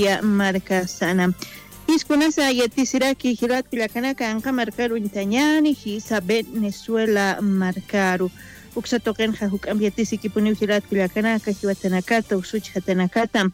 paya marca sana. Iskunasa yatisiraki hilat pilakanaka anka marcaru intañani hisa Venezuela marcaru. Uksatoken hahuk ambiatisi kipuniu hilat pilakanaka hiwatanakata usuch hatanakata.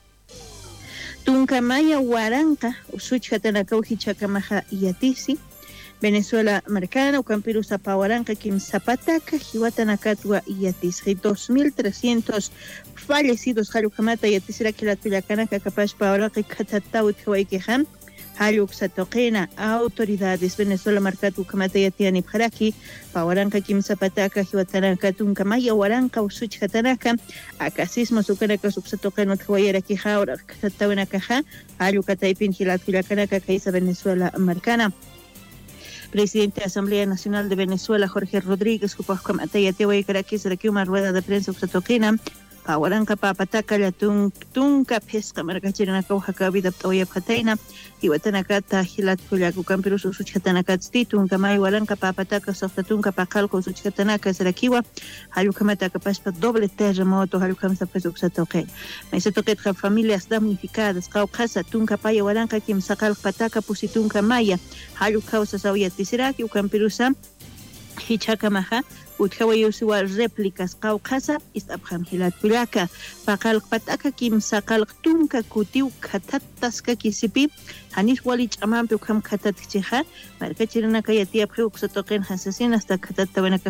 Tunkamaya waranka usuch hatanaka uhichakamaha yatisi. Venezuela marcana ukampiru zapawaranka kim zapataca hiwatanakatwa yatisri 2.300 fallecidos halukamata yatisiraki hilat pilakanaka kapash pawaranka katatawit hawaikeham. Haluk Satoquena, autoridades Venezuela marcatu kamata yatiani paraki, pawaranka kim zapataca, hiwatanaka tunkamaya waranka usuch hatanaka, akasismo sukanaka subsatoqueno twayera kijaura, katawena kaja, haluk ataipin hilat pilakanaka kaisa Venezuela marcana. Presidente de la Asamblea Nacional de Venezuela, Jorge Rodríguez, kamata yatiway karakis una rueda de prensa subsatoquena. Pawaranka papataka la tunka pesca marcachiranaka uhaka vida toya pataina hiwatanakata hilat kuyaku kampiru suchatanaka tunka mai waranka papataka softa tunka pakalko suchatanaka sarakiwa halukamata kapaspa doble terremoto halukamsa pesukatoke maisatoke familias damnificadas casa tunka paya waranka kim sakal pataka pusitunka maya halukausa sawya tisiraki ukampirusa hichakamaha utjawayusiwa réplicas qawqasa istabham hilat pilaka paqal pataka kim saqal tunka kutiu khatatasqa kisipi hanis wali ch'amanpi ukham khatatchiha markachiranaka yatiyaphi uksatoqen hasasin hasta khatatawena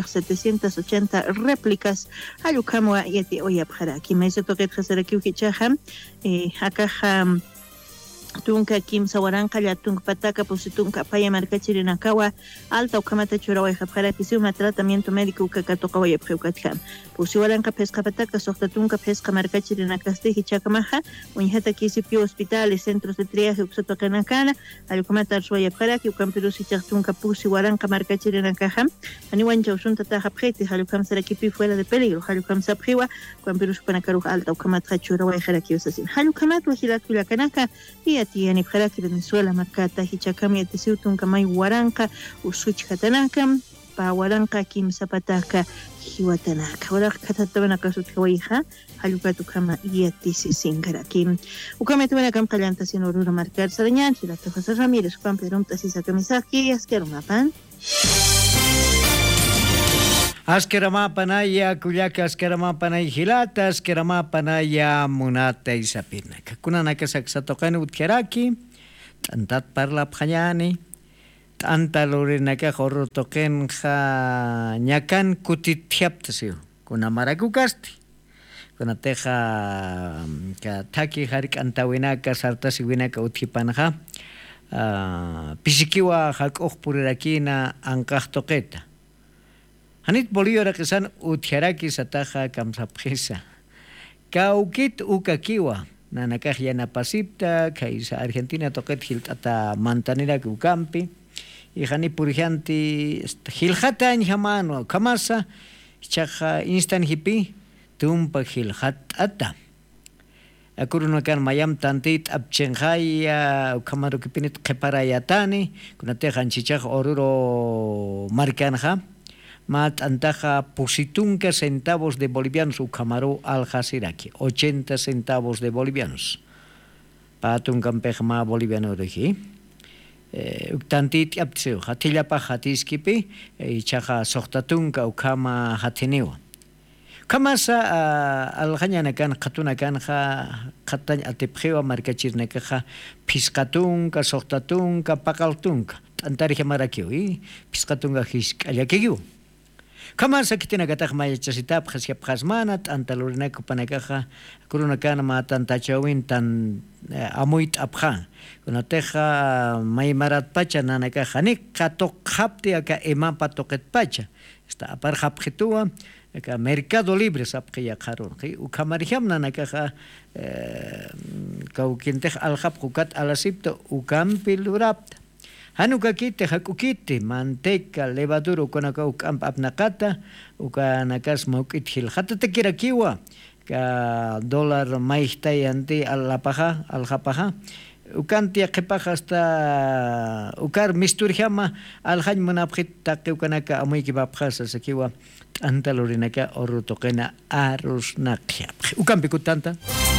780 réplicas alukamwa yati oyapkhara kimaisatoqet khasaraki ukichaham akaha tunka kim sawaranka ya tunka pataka pusitunka paya marcachirinakawa alta ukamata churaway hapjara kisiuma tratamiento médico kakatokawa yapjeukatkam pusiwaranka pesca pataka sokta tunka pesca marcachirinakaste hichakamaha unhata kisipi hospitales centros de triaje uksatokanakana alukamata arsuaya hapjara ki ukampirusi chaktunka pusiwaranka marcachirinakaha aniwan chausunta tahapjeti halukam sarakipi fuera de peligro halukam sapjiwa ukampirusi panakaruja alta ukamata churaway haraki usasin halukamat wajilat kulakanaka yani bharaki Venezuela marcata hichakam yatisiu tunkamay waranka usuch hatanaka pa waranka kim zapataka hiwatanaka warak katatawanaka sutkawaija halukatu kama yatisi singaraki ukametwana kam qalanta sinurura marcar sarañan hilata José Ramírez Juan Pedro Tasisa Kamisaki askerumapan Askeramapanaya kuyaka askeramapanay hilata askeramapanaya munata isapirnaka kunanaka saksatoqani utkeraki tantat parla phanyani tantalurinaka horrotoqen kha ñakan kutithiaptasiu kunamaracukasti kunateja ka thaki harik antawinaka sartasiwinaka uthipanqa pisikiwa hak'uq purirakina anqaqtoqeta Hanit Bolívar kisan utjaraki sataja kamsapjisa. Kaukit ukakiwa nanakaj yanapasipta kaisa Argentina toket hiltata mantanira kukampi. Ihani purjanti hiljata anjamano kamasa chaja instan hipi tumpa hiljatata. Akurunakan mayam tantit abchenjaya kamaro kipinit keparayatani kunatejan chichaj oruro marcanja. Mat antaja pusitunca centavos de bolivianos ucamaró al jasiraki 80 centavos de bolivianos patun campejma boliviano reji tantit aptseu hatilapa hatiskipi chaja sohtatunca ukama hatineo kamasa alhañana kan qatuna kan qatañ atipjewa markachirnekaja pisqatunca sohtatunca paqaltunca tantarija marakiwi pisqatunca hisk'allakiyu Kamasa kitina gataq mayachasitap khasiapkhasmanat antalurinaka panakaja kurunakana ma tantachawin tan amuit apkha kunateja maymarat pacha nanaka hanik qatok khapti aka emapa toqet pacha esta apar khapjitua aka mercado libre sapqiya qarun qi ukamariham nanaka kaukintej alhapqukat alasipto ukampi lurapta Hanukakite hakukite manteca levadura ukanaka ukamp apnakata ukanakas maukit hilhata tekirakiwa ka dólar maihtayanti alapaja alhapaja ukanti aqipaja hasta ukar misturjama alhañ munapjit taqi ukanaka amuykipapjasa sakiwa t'antalorinaka orutoqena arusnaqya ukampi kutanta